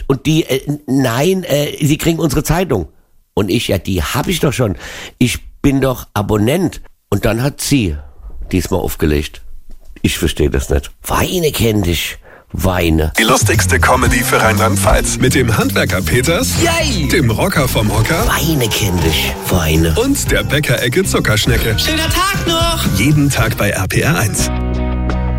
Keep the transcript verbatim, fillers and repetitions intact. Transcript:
und die, äh, nein, äh, Sie kriegen unsere Zeitung. Und ich, ja, die habe ich doch schon. Ich bin doch Abonnent. Und dann hat sie diesmal aufgelegt. Ich verstehe das nicht. Weine kenn dich. Weine. Die lustigste Comedy für Rheinland-Pfalz. Mit dem Handwerker Peters, Yay! dem Rocker vom Hocker Weine kenn dich. Weine. und der Bäckerecke Zuckerschnecke. Schöner Tag noch! Jeden Tag bei R P R eins.